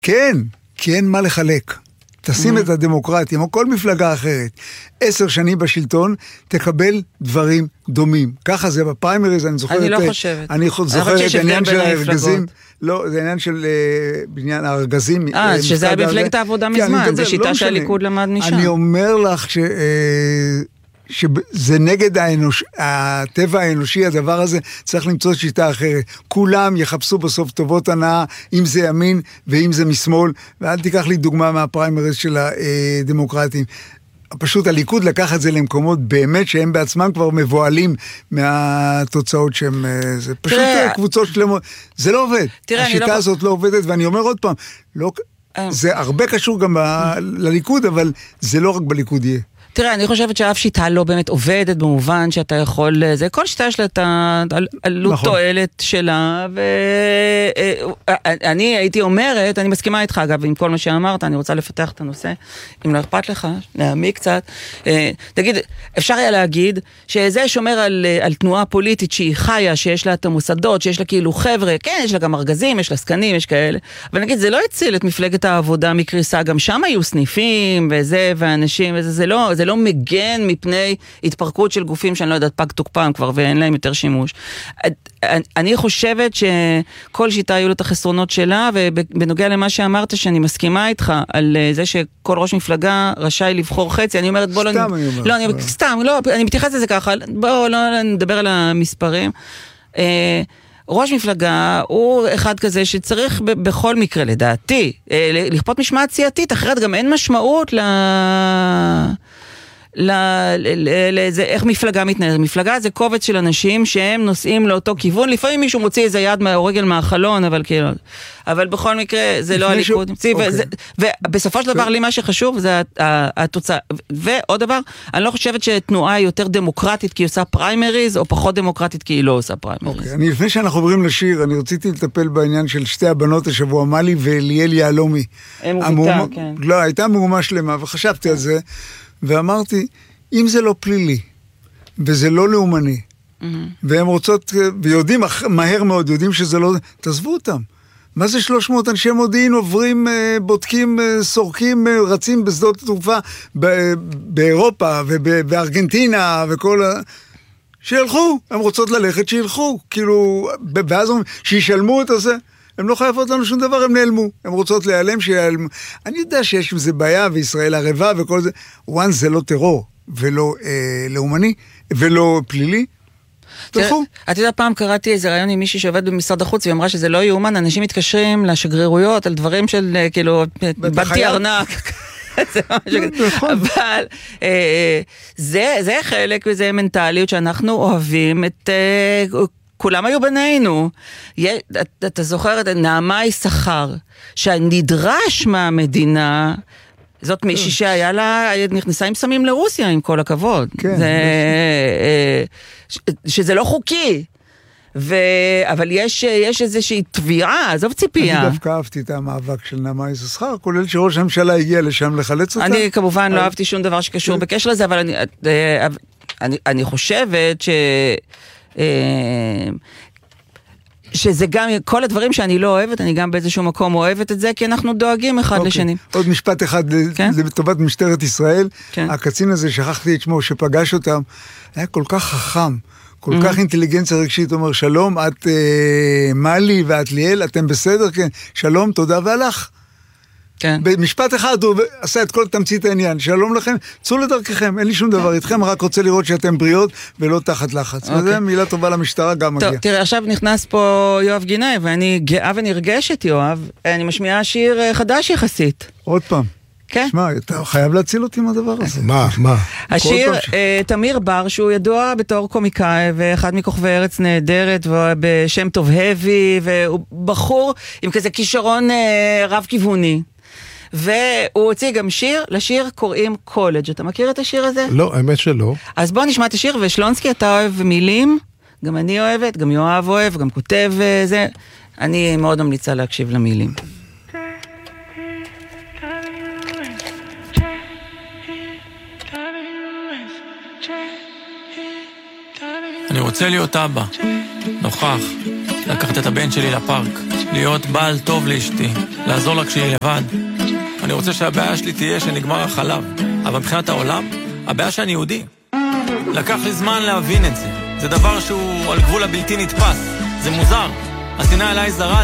כן, כי אין מה לחלק. תשים את הדמוקרטיה, או כל מפלגה אחרת, 10 שנים בשלטון, תקבל דברים דומים. ככה זה בפריימריז, אני זוכר... אני לא חושבת. אני זוכר את העניין של הארגזים, לא, זה העניין של בניין הארגזים. שזה היה מפלגת העבודה מזמן, זה שיטה שהליכוד למד משם. אני אומר לך שזה נגד הטבע האנושי, הדבר הזה צריך למצוא שיטה אחרת. כולם יחפשו בסוף טובות הנאה, אם זה ימין ואם זה משמאל, ואל תיקח לי דוגמה מהפריימריז של הדמוקרטים. פשוט הליכוד לקח את זה למקומות באמת שהם בעצמם כבר מבועלים מהתוצאות שהם... זה פשוט קבוצות שלמות. זה לא עובד. השיטה הזאת לא עובדת, ואני אומר עוד פעם, זה הרבה קשור גם לליכוד, אבל זה לא רק בליכוד יהיה. תראה, אני חושבת שאף שיטה לא באמת עובדת במובן שאתה יכול... כל שיטה יש לה את העלות תועלת שלה, ואני הייתי אומרת, אני מסכימה איתך אגב, עם כל מה שאמרת, אני רוצה לפתח את הנושא, אם לא אכפת לך, להעמיק קצת. תגיד, אפשר היה להגיד שזה שומר על תנועה פוליטית שהיא חיה, שיש לה את המוסדות, שיש לה כאילו חבר'ה, כן, יש לה גם ארגזים, יש לה סקנים, יש כאלה, אבל נגיד, זה לא הציל את מפלגת העבודה מקריסה, גם שם היו סניפים וזה, ואנשים, וזה, זה לא מגן מפני התפרקות של גופים שאני לא יודעת, פג תוקפם כבר ואין להם יותר שימוש. אני חושבת שכל שיטה היו לו את החסרונות שלה, ובנוגע למה שאמרת שאני מסכימה איתך על זה שכל ראש מפלגה רשאי לבחור חצי, אני אומרת בוא סתם, אני מתייחס לזה ככה, בואו לא נדבר על המספרים. ראש מפלגה הוא אחד כזה שצריך בכל מקרה, לדעתי, לכפות משמעת סיעתית, אחרת גם אין משמעות איך מפלגה מתנהלת. מפלגה זה קובץ של אנשים שהם נוסעים לאותו כיוון, לפעמים מישהו מוציא איזה יד או רגל מהחלון, אבל בכל מקרה זה לא הליכוד. ובסופו של דבר לי מה שחשוב זה התוצאה. ועוד דבר, אני לא חושבת שתנועה היא יותר דמוקרטית כי היא עושה פריימריז, או פחות דמוקרטית כי היא לא עושה פריימריז. אני לפני שאנחנו עוברים לשיר, אני רציתי לטפל בעניין של שתי הבנות השבוע, מלי ואליאל יעלומי. לא, הייתה מהומה שלמה, וחשבתי על זה, ואמרתי, אם זה לא פלילי, וזה לא לאומני, והם רוצות, ויודעים מהר מאוד, יודעים שזה לא, תעזבו אותם. מה זה 300 אנשי מודיעין עוברים, בודקים, סורקים, רצים בשדות תעופה באירופה ובארגנטינה וכל שילכו, הם רוצות ללכת, שילכו, כאילו, ואז שישלמו את זה. הם לא חייבות לנו שום דבר, הם נעלמו. הם רוצות להיעלם, שיעלמו. אני יודע שיש בזה בעיה, וישראל ערבה וכל זה. וואן, זה לא טרור, ולא לאומני, ולא פלילי. תלכו. אתה יודע, פעם קראתי איזה רעיון עם מישהי שעובד במשרד החוץ, והיא אמרה שזה לא יאומן, אנשים מתקשרים לשגרירויות על דברים של, כאילו, בתי ארנק. אבל זה חלק וזה מנטליות שאנחנו אוהבים את... כולם היו בינינו. אתה זוכר את נעמה יששכר, שנדרש מהמדינה, זאת מישהי שהיה לה, נכנסה עם סמים לרוסיה, עם כל הכבוד. שזה לא חוקי. אבל יש איזושהי תביעה, עזוב ציפייה. אני דווקא אהבתי את המאבק של נעמה יששכר, כולל שראש הממשלה הגיע לשם לחלץ אותה. אני כמובן לא אהבתי שום דבר שקשור בקשר לזה, אבל אני חושבת שזה גם כל הדברים שאני לא אוהבת, אני גם באיזשהו מקום אוהבת את זה, כי אנחנו דואגים אחד לשני. עוד משפט אחד לטובת משטרת ישראל. הקצין הזה, שכחתי את שמו, שפגש אותם, היה כל כך חכם, כל כך אינטליגנציה רגשית, אומר, שלום, את מלי ואת ליאל, אתם בסדר? כן, שלום, תודה, והלך. במשפט אחד הוא עשה את כל תמצית העניין, שלום לכם, צאו לדרככם, אין לי שום דבר איתכם, רק רוצה לראות שאתם בריאות ולא תחת לחץ. וזה מילה טובה למשטרה גם מגיע. תראה, עכשיו נכנס פה יואב גינאי, ואני גאה ונרגשת, יואב, אני משמיעה שיר חדש יחסית. עוד פעם. שמע, אתה חייב להציל אותי מהדבר הזה. מה? השיר תמיר בר, שהוא ידוע בתור קומיקאי, ואחד מכוכבי ארץ נהדרת, בשם טוב הבי, והוא בחור עם כזה כישרון רב-כיווני. והוא הוציא גם שיר, לשיר קוראים קולג'. אתה מכיר את השיר הזה? לא, האמת שלא. אז בוא נשמע את השיר, ושלונסקי, אתה אוהב מילים, גם אני אוהבת, גם יואב אוהב, גם כותב זה. אני מאוד ממליצה להקשיב למילים. אני רוצה להיות אבא, נוכח, לקחת את הבן שלי לפארק. להיות בעל טוב לאשתי, לעזור לה כשהיא לבד. אני רוצה שהבעיה שלי תהיה שנגמר החלב, אבל מבחינת העולם, הבעיה שאני יהודי. לקח לי זמן להבין את זה. זה דבר שהוא על גבול הבלתי נתפס. זה מוזר. השנאה אליי זרה